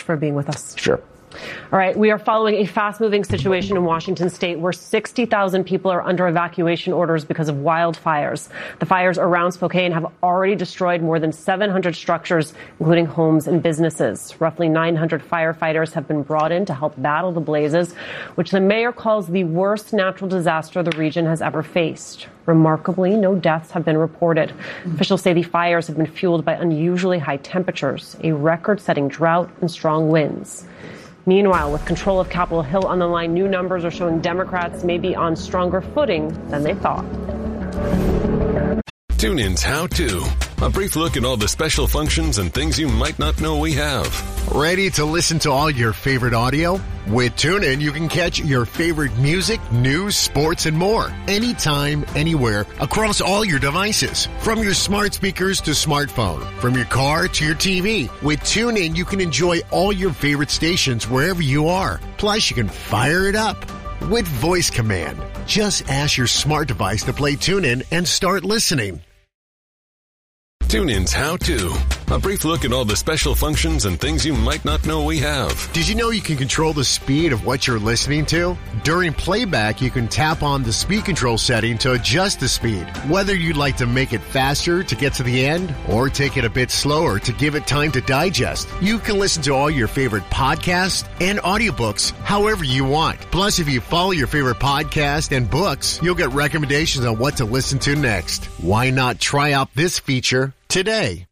for being with us. Sure. All right. We are following a fast-moving situation in Washington state where 60,000 people are under evacuation orders because of wildfires. The fires around Spokane have already destroyed more than 700 structures, including homes and businesses. Roughly 900 firefighters have been brought in to help battle the blazes, which the mayor calls the worst natural disaster the region has ever faced. Remarkably, no deaths have been reported. Officials say the fires have been fueled by unusually high temperatures, a record-setting drought, and strong winds. Meanwhile, with control of Capitol Hill on the line, new numbers are showing Democrats may be on stronger footing than they thought. TuneIn's How To. A brief look at all the special functions and things you might not know we have. Ready to listen to all your favorite audio? With TuneIn, you can catch your favorite music, news, sports, and more. Anytime, anywhere, across all your devices. From your smart speakers to smartphone. From your car to your TV. With TuneIn, you can enjoy all your favorite stations wherever you are. Plus, you can fire it up with voice command. Just ask your smart device to play TuneIn and start listening. TuneIn's How To. A brief look at all the special functions and things you might not know we have. Did you know you can control the speed of what you're listening to? During playback, you can tap on the speed control setting to adjust the speed. Whether you'd like to make it faster to get to the end or take it a bit slower to give it time to digest, you can listen to all your favorite podcasts and audiobooks however you want. Plus, if you follow your favorite podcast and books, you'll get recommendations on what to listen to next. Why not try out this feature today?